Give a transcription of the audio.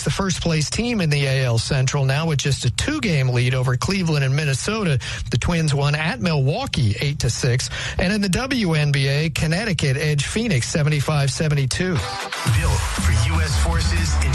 the first-place team in the AL Central, now with just a 2-game lead over Cleveland and Minnesota. The Twins won at Milwaukee 8-6. And in the WNBA, Connecticut edged Phoenix 75-72. Built for U.S. forces in